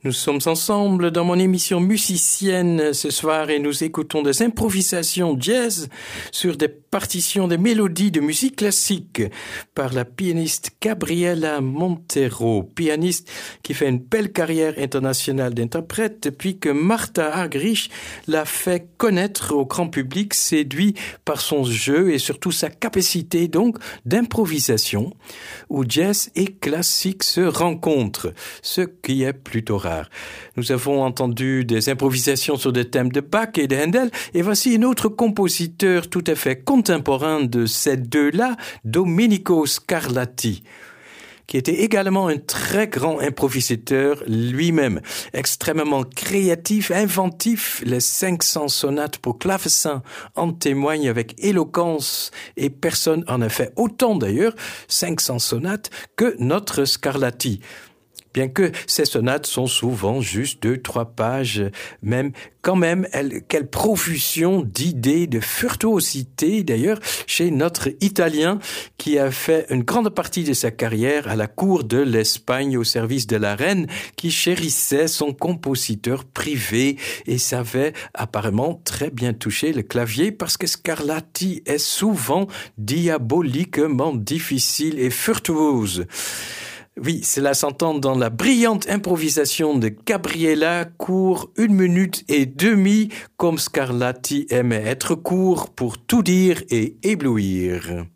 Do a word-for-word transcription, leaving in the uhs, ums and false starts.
Nous sommes ensemble dans mon émission musicienne ce soir et nous écoutons des improvisations jazz sur des partitions des mélodies de musique classique par la pianiste Gabriela Montero, pianiste qui fait une belle carrière internationale d'interprète depuis que Martha Argerich l'a fait connaître au grand public, séduit par son jeu et surtout sa capacité donc d'improvisation où jazz et classique se rencontrent, ce qui est plutôt rare. Nous avons entendu des improvisations sur des thèmes de Bach et de Handel, et voici un autre compositeur tout à fait contemporain de ces deux-là, Domenico Scarlatti, qui était également un très grand improvisateur lui-même, extrêmement créatif, inventif. Les cinq cents sonates pour clavecin en témoignent avec éloquence et personne en a fait autant d'ailleurs, cinq cents sonates, que notre Scarlatti. Bien que ces sonates sont souvent juste deux, trois pages, même, quand même, elle, quelle profusion d'idées, de virtuosité, d'ailleurs, chez notre Italien, qui a fait une grande partie de sa carrière à la cour de l'Espagne au service de la reine, qui chérissait son compositeur privé et savait apparemment très bien toucher le clavier parce que Scarlatti est souvent diaboliquement difficile et virtuose. Oui, cela s'entend dans la brillante improvisation de Gabriela, court une minute et demie, comme Scarlatti aimait être court pour tout dire et éblouir.